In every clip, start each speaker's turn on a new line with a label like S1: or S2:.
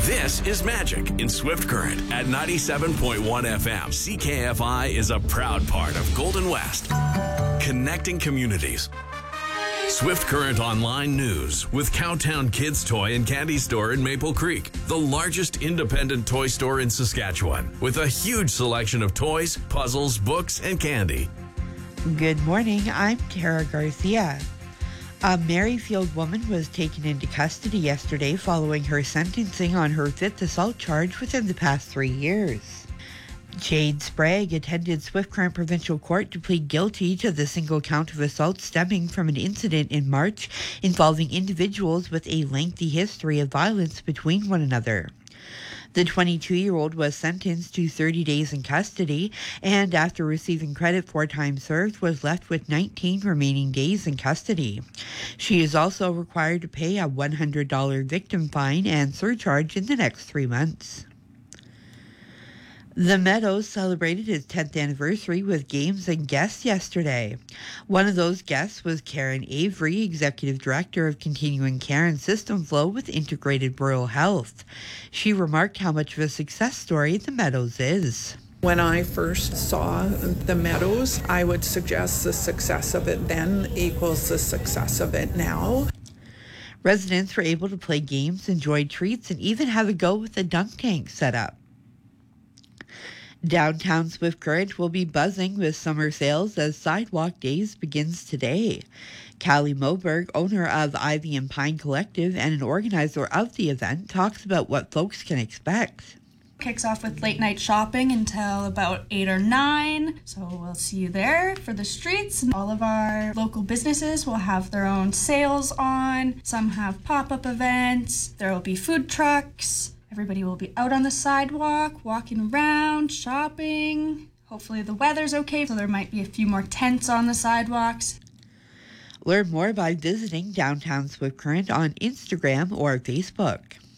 S1: This is Magic in Swift Current at 97.1 FM. CKFI is a proud part of Golden West, connecting communities. Swift Current Online News with Cowtown Kids Toy and Candy Store in Maple Creek, the largest independent toy store in Saskatchewan, with a huge selection of toys, puzzles, books, and candy.
S2: Good morning, I'm Tara Garcia. A Merrifield woman was taken into custody yesterday following her sentencing on her fifth assault charge within the past 3 years. Jade Sprague attended Swift Current Provincial Court to plead guilty to the single count of assault stemming from an incident in March involving individuals with a lengthy history of violence between one another. The 22-year-old was sentenced to 30 days in custody and, after receiving credit for time served, was left with 19 remaining days in custody. She is also required to pay a $100 victim fine and surcharge in the next 3 months. The Meadows celebrated its 10th anniversary with games and guests yesterday. One of those guests was Karen Avery, Executive Director of Continuing Care and System Flow with Integrated Rural Health. She remarked how much of a success story the Meadows is.
S3: When I first saw the Meadows, I would suggest the success of it then equals the success of it now.
S2: Residents were able to play games, enjoy treats, and even have a go with the dunk tank set up. Downtown Swift Current will be buzzing with summer sales as Sidewalk Days begins today. Callie Moberg, owner of Ivy and Pine Collective and an organizer of the event, talks about what folks can expect.
S4: Kicks off with late night shopping until about 8 or 9, so we'll see you there for the streets. All of our local businesses will have their own sales on. Some have pop-up events. There will be food trucks. Everybody will be out on the sidewalk, walking around, shopping. Hopefully the weather's okay, so there might be a few more tents on the sidewalks.
S2: Learn more by visiting Downtown Swift Current on Instagram or Facebook.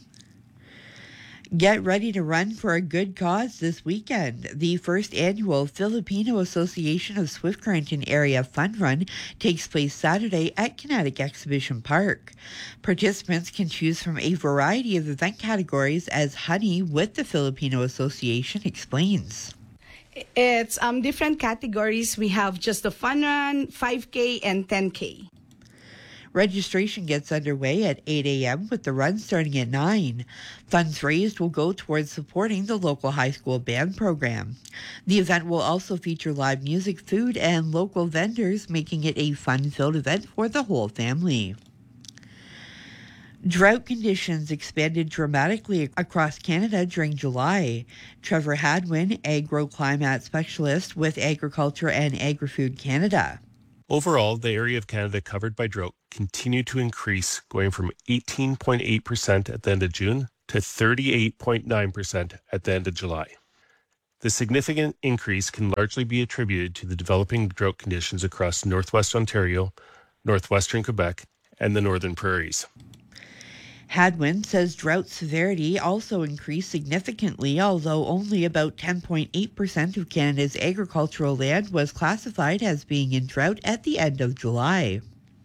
S2: Get ready to run for a good cause this weekend. The first annual Filipino Association of Swift Current and Area Fun Run takes place Saturday at Kinetic Exhibition Park. Participants can choose from a variety of event categories, as Honey with the Filipino Association explains.
S5: It's different categories. We have just the fun run, 5K, and 10K.
S2: Registration gets underway at 8 a.m. with the run starting at 9. Funds raised will go towards supporting the local high school band program. The event will also feature live music, food, and local vendors, making it a fun-filled event for the whole family. Drought conditions expanded dramatically across Canada during July. Trevor Hadwin, agroclimate specialist with Agriculture and Agri-Food Canada.
S6: Overall, the area of Canada covered by drought continued to increase, going from 18.8% at the end of June to 38.9% at the end of July. The significant increase can largely be attributed to the developing drought conditions across northwest Ontario, northwestern Quebec, and the northern prairies.
S2: Hadwin says drought severity also increased significantly, although only about 10.8% of Canada's agricultural land was classified as being in drought at the end of July.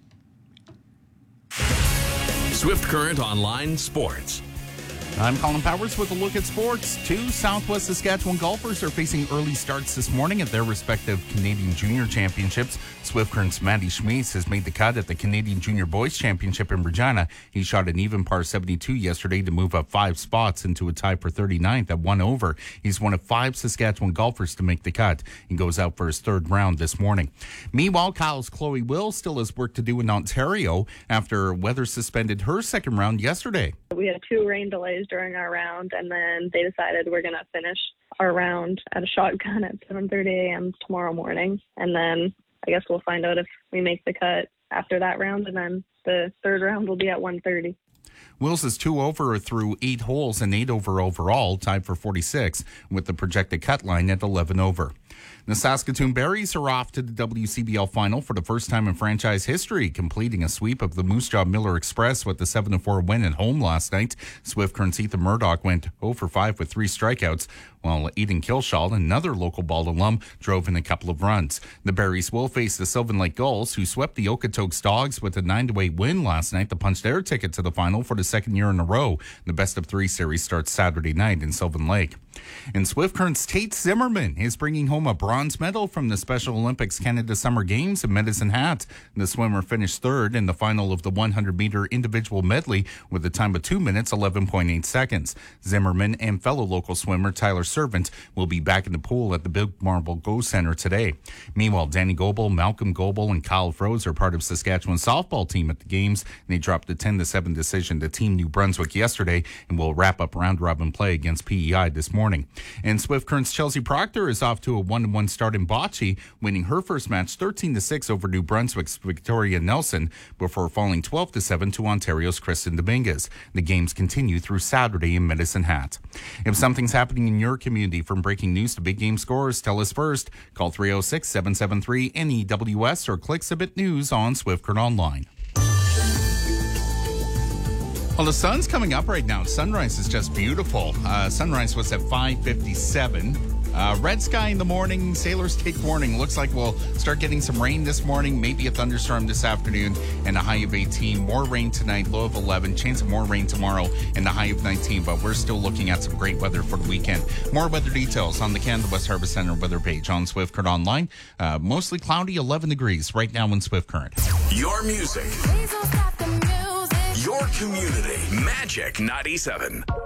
S1: Swift Current Online Sports.
S7: I'm Colin Powers with a look at sports. Two Southwest Saskatchewan golfers are facing early starts this morning at their respective Canadian Junior Championships. Swift Current's Matty Schmeis has made the cut at the Canadian Junior Boys Championship in Regina. He shot an even par 72 yesterday to move up 5 spots into a tie for 39th at 1 over. He's one of 5 Saskatchewan golfers to make the cut. He goes out for his third round this morning. Meanwhile, Kyle's Chloe Will still has work to do in Ontario after weather suspended her second round yesterday.
S8: We had 2 rain delays during our round, and then they decided we're going to finish our round at a shotgun at 7:30 a.m. tomorrow morning. And then I guess we'll find out if we make the cut after that round, and then the third round will be at 1:30.
S7: Wills is 2 over through 8 holes and 8 over overall, tied for 46, with the projected cut line at 11 over. The Saskatoon Berries are off to the WCBL final for the first time in franchise history, completing a sweep of the Moose Jaw Miller Express with the 7-4 win at home last night. Swift Current's Ethan Murdoch went 0 for 5 with 3 strikeouts, while Eden Kilshaw, another local ball alum, drove in a couple of runs. The Berries will face the Sylvan Lake Gulls, who swept the Okotoks Dogs with a 9-8 win last night to punch their ticket to the final for the second year in a row. The best-of-3 series starts Saturday night in Sylvan Lake. In Swift Current's Tate Zimmerman is bringing home a bronze medal from the Special Olympics Canada Summer Games in Medicine Hat. The swimmer finished third in the final of the 100-meter individual medley with a time of 2 minutes, 11.8 seconds. Zimmerman and fellow local swimmer Tyler Servant will be back in the pool at the Big Marble Go Center today. Meanwhile, Danny Goebel, Malcolm Goebel, and Kyle Froese are part of Saskatchewan's softball team at the games. They dropped a 10-7 decision to Team New Brunswick yesterday and will wrap up round-robin play against PEI this morning. And Swift Current's Chelsea Proctor is off to a 1-1 start in bocce, winning her first match 13-6 over New Brunswick's Victoria Nelson before falling 12-7 to Ontario's Kristen Dominguez. The games continue through Saturday in Medicine Hat. If something's happening in your community, from breaking news to big game scores, tell us first. Call 306-773-NEWS or click Submit News on Swift Current Online. Well, the sun's coming up right now. Sunrise is just beautiful. Sunrise was at 5:57. Red sky in the morning. Sailors take warning. Looks like we'll start getting some rain this morning, maybe a thunderstorm this afternoon, and a high of 18. More rain tonight, low of 11. Chance of more rain tomorrow, and a high of 19. But we're still looking at some great weather for the weekend. More weather details on the Canada West Harvest Center weather page on Swift Current Online. Mostly cloudy, 11 degrees right now in Swift Current.
S1: Your music. Your community. Magic 97.